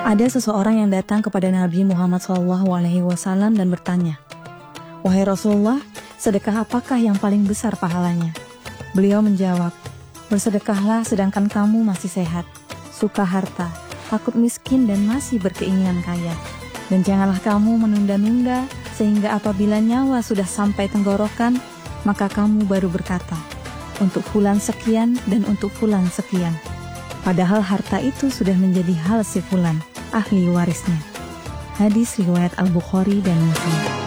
Ada seseorang yang datang kepada Nabi Muhammad SAW dan bertanya, "Wahai Rasulullah, sedekah apakah yang paling besar pahalanya?" Beliau menjawab, "Bersedekahlah sedangkan kamu masih sehat, suka harta, takut miskin dan masih berkeinginan kaya. Dan janganlah kamu menunda-nunda sehingga apabila nyawa sudah sampai tenggorokan, maka kamu baru berkata, untuk fulan sekian dan untuk fulan sekian. Padahal harta itu sudah menjadi hal si fulan, ahli warisnya." Hadis riwayat Al-Bukhari dan Muslim.